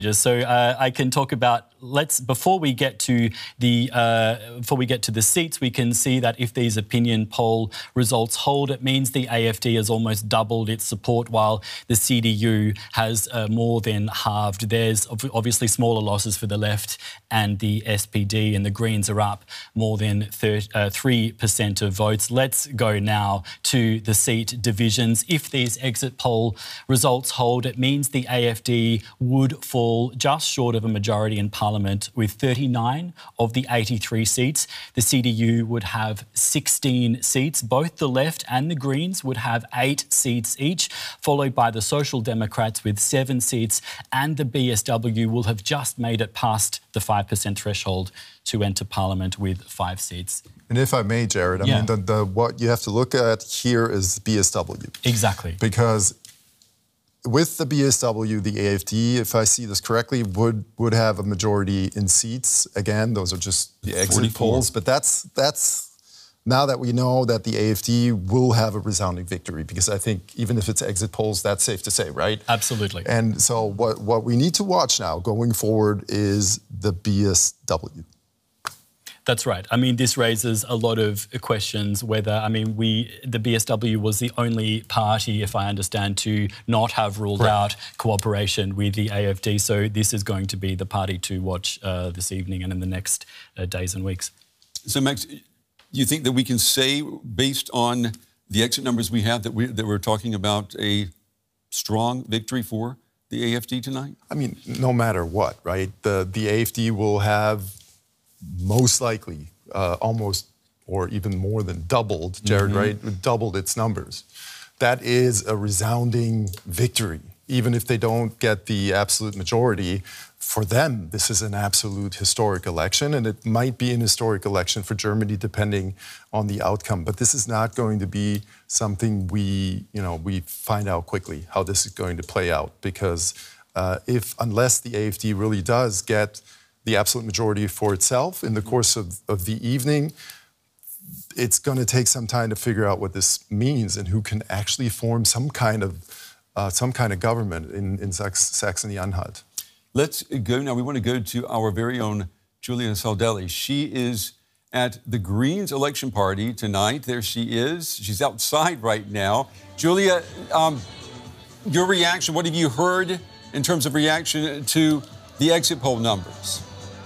So I can talk about before we get to the seats, we can see that if these opinion poll results hold, it means the AFD has almost doubled its support, while the CDU has more than halved. There's obviously smaller losses for the left and the SPD, and the Greens are up more than 3% of votes. Let's go now to the seat divisions. If these exit poll results hold, it means the AFD would fall just short of a majority in Parliament with 39 of the 83 seats. The CDU would have 16 seats. Both the left and the Greens would have 8 seats each, followed by the Social Democrats with 7 seats, and the BSW will have just made it past the 5% threshold to enter Parliament with 5 seats. And if I may, Jared, I mean, what you have to look at here is BSW. Exactly. Because with the BSW, the AFD, if I see this correctly, would have a majority in seats. Again, those are just the exit polls. But that's now that we know that the AFD will have a resounding victory, because I think even if it's exit polls, that's safe to say, right? Absolutely. And so what we need to watch now going forward is the BSW. That's right. I mean, this raises a lot of questions whether, I mean, the BSW was the only party, if I understand, to not have ruled out cooperation with the AFD. So this is going to be the party to watch this evening and in the next days and weeks. So, Max, you think that we can say, based on the exit numbers we have, that we're talking about a strong victory for the AFD tonight? I mean, no matter what, right? The AFD will have most likely almost or even more than doubled, Jared, right? Doubled its numbers. That is a resounding victory. Even if they don't get the absolute majority, for them, this is an absolute historic election, and it might be an historic election for Germany depending on the outcome. But this is not going to be something we find out quickly how this is going to play out, because unless the AFD really does get the absolute majority for itself in the course of the evening, it's going to take some time to figure out what this means and who can actually form some kind of government in Saxony-Anhalt. Let's go now. We want to go to our very own Giulia Saudelli. She is at the Greens election party tonight. There she is. She's outside right now. Giulia, your reaction, what have you heard in terms of reaction to the exit poll numbers?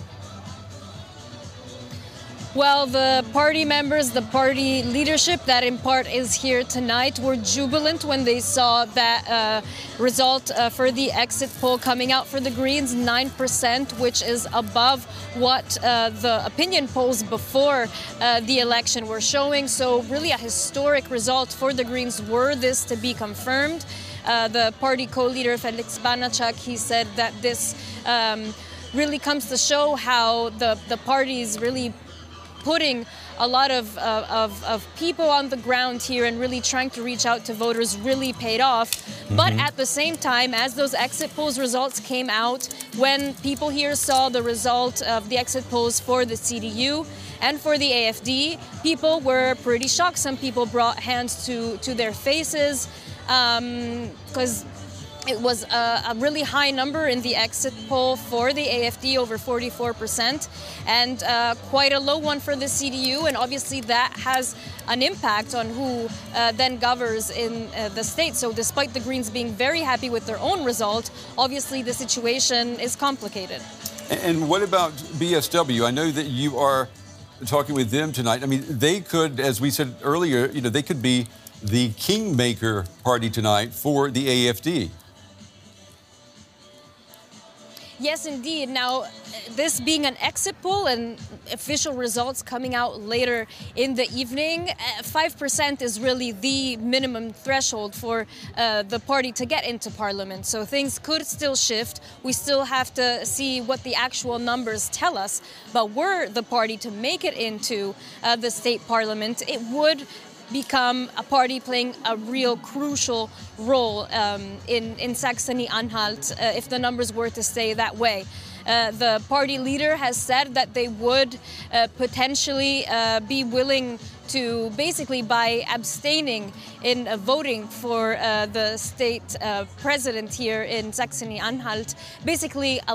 Well, the party members, the party leadership that in part is here tonight were jubilant when they saw that result for the exit poll coming out for the Greens, 9%, which is above what the opinion polls before the election were showing. So really a historic result for the Greens were this to be confirmed. The party co-leader Felix Banachak, he said that this really comes to show how the party is really putting a lot of people on the ground here and really trying to reach out to voters really paid off. But at the same time, as those exit polls results came out, when people here saw the result of the exit polls for the CDU and for the AFD, people were pretty shocked. Some people brought hands to their faces because it was a really high number in the exit poll for the AFD, over 44%, and quite a low one for the CDU. And obviously that has an impact on who then governs in the state. So despite the Greens being very happy with their own result, obviously the situation is complicated. And what about BSW? I know that you are talking with them tonight. I mean, they could, as we said earlier, they could be the kingmaker party tonight for the AFD. Yes, indeed. Now, this being an exit poll and official results coming out later in the evening, 5% is really the minimum threshold for the party to get into Parliament. So things could still shift. We still have to see what the actual numbers tell us. But were the party to make it into the state Parliament, it would become a party playing a real crucial role in Saxony-Anhalt if the numbers were to stay that way. The party leader has said that they would potentially be willing to basically, by abstaining in voting for the state president here in Saxony-Anhalt, basically